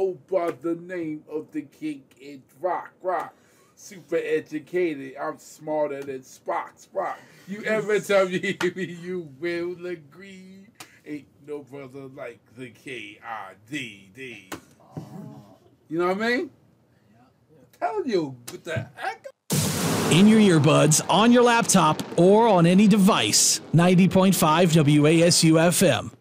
go by the name of the king in rock. Super educated, I'm smarter than Spock. You ever tell me you will agree? Ain't no brother like the KIDD. You know what I mean? Tell you, what the heck? In your earbuds, on your laptop, or on any device. 90.5 WASU FM.